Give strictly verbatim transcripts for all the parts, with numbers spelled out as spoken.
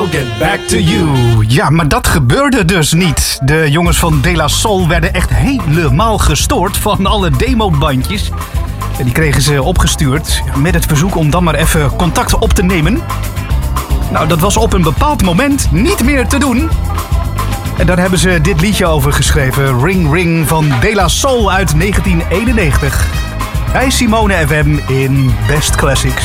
get back to you. Ja, maar dat gebeurde dus niet. De jongens van De La Soul werden echt helemaal gestoord van alle demobandjes. En die kregen ze opgestuurd met het verzoek om dan maar even contact op te nemen. Nou, dat was op een bepaald moment niet meer te doen. En daar hebben ze dit liedje over geschreven. Ring Ring van De La Soul uit negentien eenennegentig. Bij Simone F M in Best Classics.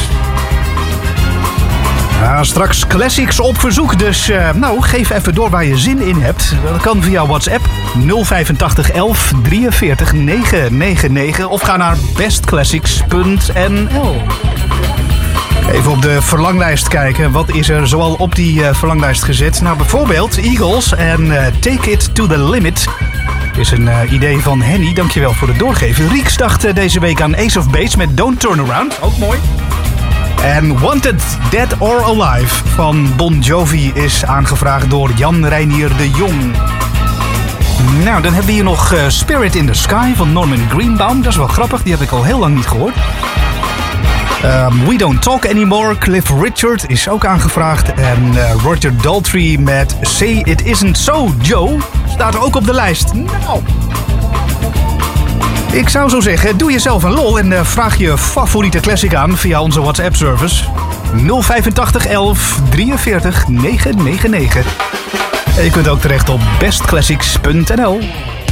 Ja, straks classics op verzoek, dus uh, nou, geef even door waar je zin in hebt. Dat kan via WhatsApp nul vijfentachtig elf drieënveertig negenhonderdnegenennegentig of ga naar bestclassics punt n l. Even op de verlanglijst kijken. Wat is er zoal op die uh, verlanglijst gezet? Nou, bijvoorbeeld Eagles en uh, Take It to the Limit. Is een uh, idee van Henny, dankjewel voor het doorgeven. Rieks dacht uh, deze week aan Ace of Base met Don't Turn Around, ook mooi. En Wanted, Dead or Alive van Bon Jovi is aangevraagd door Jan Reinier de Jong. Nou, dan hebben we hier nog uh, Spirit in the Sky van Norman Greenbaum. Dat is wel grappig, die heb ik al heel lang niet gehoord. Um, We Don't Talk Anymore, Cliff Richard is ook aangevraagd. En uh, Roger Daltrey met Say It Isn't So, Joe staat ook op de lijst. Nou... Ik zou zo zeggen, doe jezelf een lol en uh, vraag je favoriete classic aan via onze WhatsApp-service nul vijfentachtig elf drieënveertig negenhonderdnegenennegentig. En je kunt ook terecht op bestclassics punt n l.